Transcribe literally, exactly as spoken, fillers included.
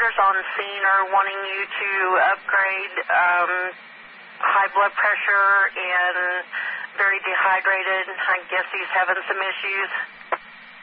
firefighters on scene are wanting you to upgrade um, high blood pressure and very dehydrated. I guess he's having some issues.